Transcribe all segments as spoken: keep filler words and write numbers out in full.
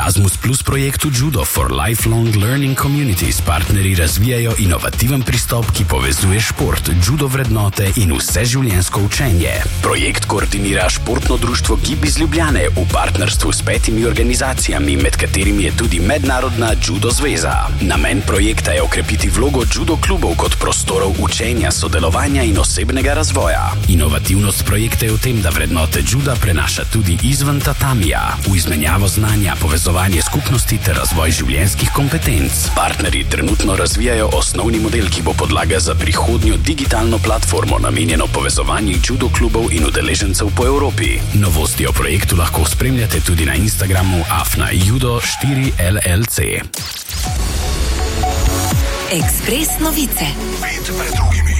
Erasmus Plus projektu Judo for Lifelong Learning Communities partnerji razvijajo inovativen pristop, ki povezuje šport, judo vrednote in vseživljenjsko učenje. Projekt koordinira športno društvo Gib iz Ljubljane v partnerstvu s petimi organizacijami, med katerimi je tudi Mednarodna judo zveza. Namen projekta je okrepiti vlogo judo klubov kot prostorov učenja, sodelovanja in osebnega razvoja. Inovativnost projekta je v tem, da vrednote juda prenaša tudi izven tatamija, v izmenjavo znanja, povezovanje skupnosti ter razvoj življenjskih kompetenc. Partnerji trenutno razvijajo osnovni model, ki bo podlaga za prihodnjo digitalno platformo, namenjeno povezovanju judo klubov in udeležencev po Evropi. Novosti o projektu lahko spremljate tudi na Instagramu afna judo štiri L L C. Ekspres novice. Pet pred drugimi.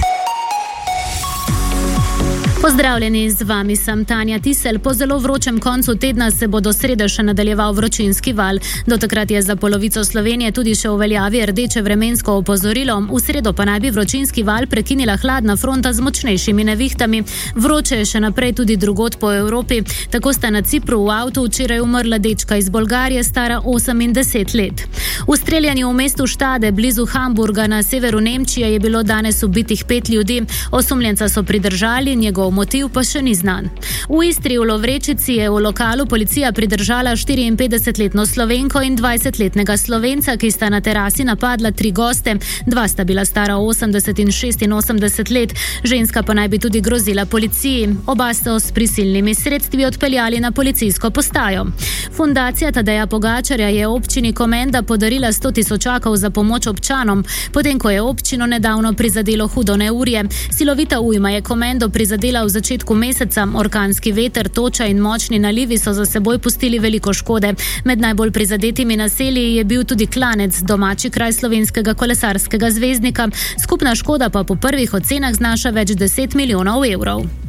Pozdravljeni, z vami sem Tanja Tisel. Po zelo vročem koncu tedna se bo do srede še nadaljeval vročinski val. Do takrat je za polovico Slovenije tudi še v veljavi rdeče vremensko opozorilo. V sredo pa naj bi vročinski val prekinila hladna fronta z močnejšimi nevihtami. Vroče je še naprej tudi drugod po Evropi. Tako sta na Cipru v avtu včeraj umrla dečka iz Bolgarije, stara osem in deset let. V streljanju v mestu Štade, blizu Hamburga na severu Nemčije, je bilo danes ubitih pet ljudi. Osumljenca so pridržali, njegov motiv pa še ni znan. V Istri v Lovrečici je v lokalu policija pridržala štiriinpetdesetletno Slovenko in dvajsetletnega Slovenca, ki sta na terasi napadla tri goste. Dva sta bila stara osemdeset in šestinosemdeset let, ženska pa naj bi tudi grozila policiji. Oba so s prisilnimi sredstvi odpeljali na policijsko postajo. Fundacija Tadeja Pogačarja je občini Komenda podarila sto tisočakov za pomoč občanom, potem ko je občino nedavno prizadelo hudo neurje. Silovita ujma je Komendo prizadela v začetku meseca. Orkanski veter, toča in močni nalivi so za seboj pustili veliko škode. Med najbolj prizadetimi naselji je bil tudi Klanec, domači kraj slovenskega kolesarskega zvezdnika. Skupna škoda pa po prvih ocenah znaša več deset milijonov evrov.